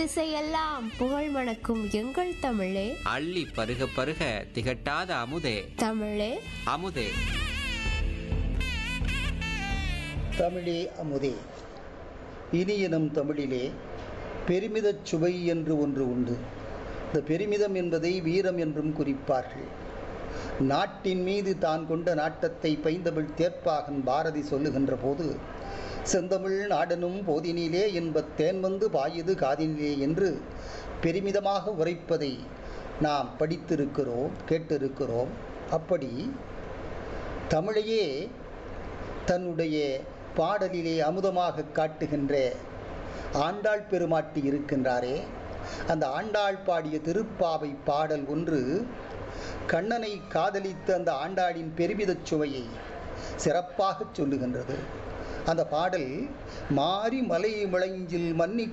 திசையெல்லாம் புகழ் மணக்கும் எங்கள் தமிழே, அள்ளி பருக பருக திகட்டாத அமுதே, தமிழே அமுதே. தமிழே அமுதே. இனியனும் தமிழிலே பெருமிதச் சுவை என்று ஒன்று உண்டு. இந்த பெருமிதம் என்பதை வீரம் என்றும் குறிப்பார்கள். நாட்டின் மீது தான் கொண்ட நாட்டத்தை பைந்தமிழ் தேர்ப்பாகன் பாரதி சொல்லுகின்ற போது, செந்தமிழ் நாடனும் போதினிலே என்பத் தேன் வந்து பாயுது காதினிலே என்று பெருமிதமாக உரைப்பதை நாம் படித்திருக்கிறோம், கேட்டிருக்கிறோம். அப்படி தமிழையே தன்னுடைய பாடலிலே அமுதமாக காட்டுகின்ற ஆண்டாள் பெருமாட்டி இருக்கின்றாரே, அந்த ஆண்டாள் பாடிய திருப்பாவை பாடல் ஒன்று கண்ணனை காதலித்த அந்த ஆண்டாளின் பெருமிதச் சுவையை சிறப்பாக சொல்லுகின்றது. அந்த பாடல் மாறி மலை முளைஞ்சில் மன்னி